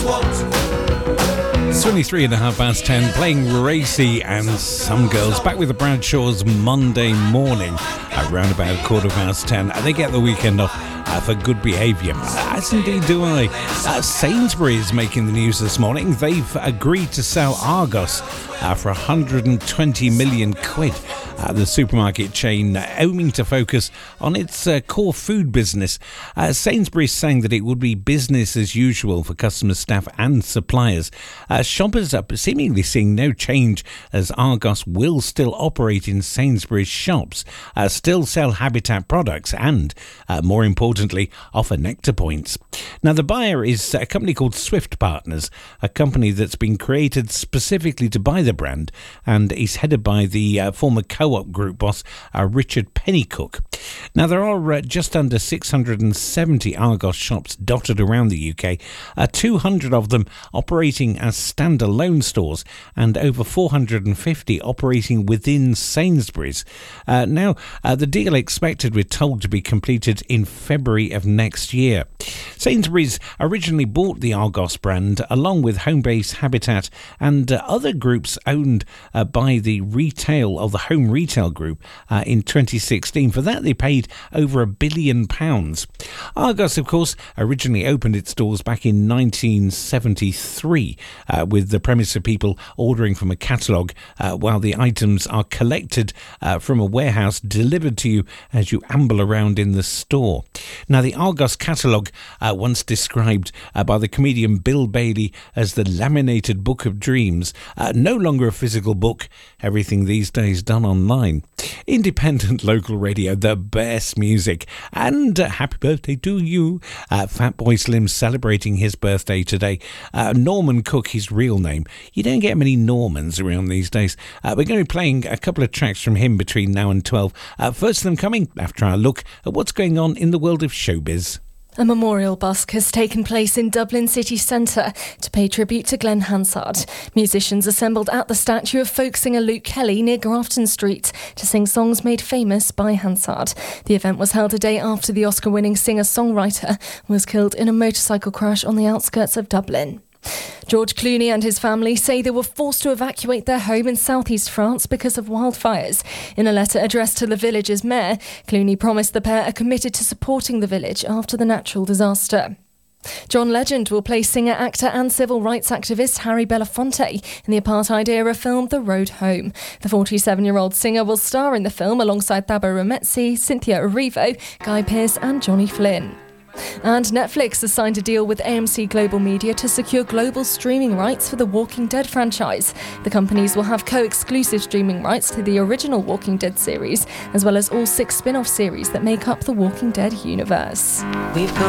It's 10:23, playing Racy and Some Girls. Back with the Bradshaw's Monday morning, around about 10:15. They get the weekend off for good behaviour, as indeed do I. Sainsbury's making the news this morning. They've agreed to sell Argos for 120 million quid. The supermarket chain aiming to focus on its core food business. Sainsbury's saying that it would be business as usual for customers, staff and suppliers. Shoppers are seemingly seeing no change, as Argos will still operate in Sainsbury's shops, still sell Habitat products and, more importantly, offer Nectar points. Now, the buyer is a company called Swift Partners, a company that's been created specifically to buy the brand and is headed by the former Co-op Group boss Richard Pennycook. Now, there are just under 670 Argos shops dotted around the UK, 200 of them operating as standalone stores and over 450 operating within Sainsbury's. Now, the deal expected, we're told, to be completed in February of next year. Sainsbury's originally bought the Argos brand along with Homebase, Habitat and other groups owned by the Home Retail Group in 2016. For that, they paid over £1 billion. Argos, of course, originally opened its doors back in 1973 with the premise of people ordering from a catalogue while the items are collected from a warehouse, delivered to you as you amble around in the store. Now, the Argos catalogue, once described by the comedian Bill Bailey as the laminated book of dreams, no longer a physical book, everything these days done online. Independent local radio, the best music, and happy birthday to you. Fatboy Slim celebrating his birthday today. Norman Cook, his real name. You don't get many Normans around these days. We're going to be playing a couple of tracks from him between now and 12. First of them coming after our look at what's going on in the world of showbiz. A memorial busk has taken place in Dublin city centre to pay tribute to Glenn Hansard. Musicians assembled at the statue of folk singer Luke Kelly near Grafton Street to sing songs made famous by Hansard. The event was held a day after the Oscar-winning singer-songwriter was killed in a motorcycle crash on the outskirts of Dublin. George Clooney and his family say they were forced to evacuate their home in southeast France because of wildfires. In a letter addressed to the village's mayor, Clooney promised the pair are committed to supporting the village after the natural disaster. John Legend will play singer, actor and civil rights activist Harry Belafonte in the apartheid-era film The Road Home. The 47-year-old singer will star in the film alongside Thabo Rametsi, Cynthia Erivo, Guy Pearce and Johnny Flynn. And Netflix has signed a deal with AMC Global Media to secure global streaming rights for the Walking Dead franchise. The companies will have co-exclusive streaming rights to the original Walking Dead series, as well as all 6 spin-off series that make up the Walking Dead universe.